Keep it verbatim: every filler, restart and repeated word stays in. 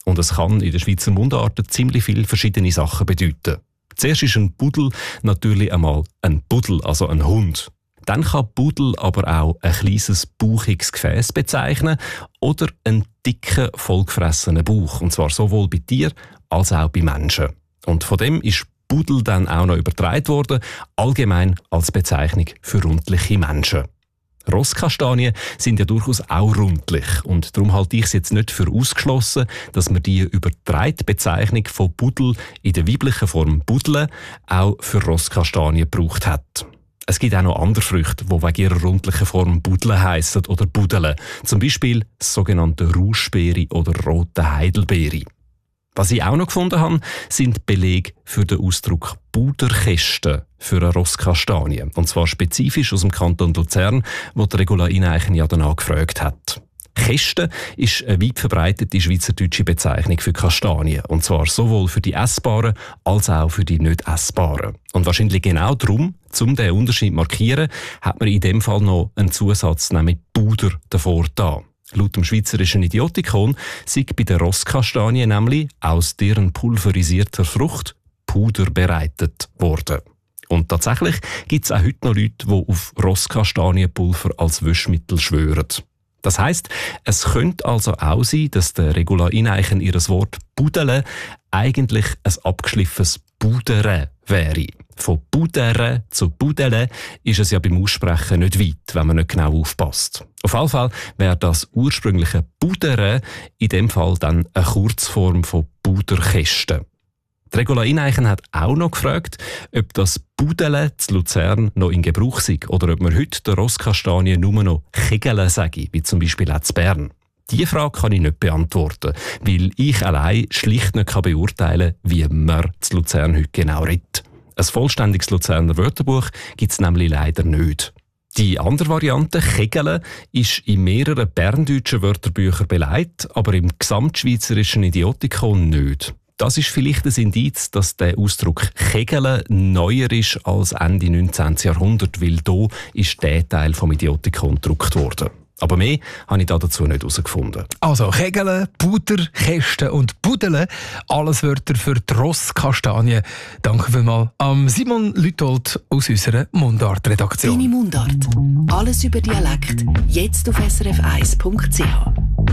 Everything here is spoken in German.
Und es kann in der Schweizer Mundart ziemlich viele verschiedene Sachen bedeuten. Zuerst ist ein Pudel natürlich einmal ein Pudel, also ein Hund. Dann kann Pudel aber auch ein kleines, bauchiges Gefäß bezeichnen oder einen dicken, vollgefressenen Bauch. Und zwar sowohl bei Tieren als auch bei Menschen. Und von dem ist Pudel dann auch noch übertragen worden, allgemein als Bezeichnung für rundliche Menschen. Rosskastanien sind ja durchaus auch rundlich und darum halte ich es jetzt nicht für ausgeschlossen, dass man die übertragene Bezeichnung von Pudel in der weiblichen Form Budle auch für Rosskastanien gebraucht hat. Es gibt auch noch andere Früchte, die wegen ihrer rundlichen Form Budle heissen oder Budele, zum Beispiel das sogenannte Rauschbeere oder rote Heidelbeere. Was ich auch noch gefunden habe, sind Belege für den Ausdruck Puderkästen für eine Rosskastanie. Und zwar spezifisch aus dem Kanton Luzern, wo die Regula Ineichen ja danach gefragt hat. Kästen ist eine weit verbreitete schweizerdeutsche Bezeichnung für Kastanien. Und zwar sowohl für die essbaren als auch für die nicht essbaren. Und wahrscheinlich genau darum, um diesen Unterschied zu markieren, hat man in dem Fall noch einen Zusatz, nämlich Puder, davor da. Laut dem schweizerischen Idiotikon sind bei den Rosskastanien nämlich aus deren pulverisierter Frucht Puder bereitet worden. Und tatsächlich gibt es auch heute noch Leute, die auf Rosskastanienpulver als Waschmittel schwören. Das heisst, es könnte also auch sein, dass der Regula Ineichen ihres Wort «Pudele» eigentlich ein abgeschliffenes «Pudere» wäre. Von «Pudere» zu «Pudele» ist es ja beim Aussprechen nicht weit, wenn man nicht genau aufpasst. Auf jeden Fall wäre das ursprüngliche «Pudere» in dem Fall dann eine Kurzform von «Puderkästen». Die Regula Ineichen hat auch noch gefragt, ob das Pudele zu Luzern noch in Gebrauch sei oder ob man heute der Rosskastanie nur noch Kegele sage, wie zum Beispiel auch zu Bern. Diese Frage kann ich nicht beantworten, weil ich allein schlicht nicht beurteilen kann, wie man zu Luzern heute genau redet. Ein vollständiges Luzerner Wörterbuch gibt es nämlich leider nicht. Die andere Variante, Kegele, ist in mehreren berndeutschen Wörterbüchern beleidigt, aber im gesamtschweizerischen Idiotikon nicht. Das ist vielleicht ein Indiz, dass der Ausdruck Kegele neuer ist als Ende neunzehnten Jahrhundert, weil hier ist der Teil vom Idiotikon gedruckt worden. Aber mehr habe ich dazu nicht herausgefunden. Also Kegele, Puder, Kästen und Pudele, alles Wörter für die Rosskastanie. Danke vielmals an Simon Lütold aus unserer Mundart-Redaktion. Deine Mundart. Alles über Dialekt. Jetzt auf s r f eins punkt c h.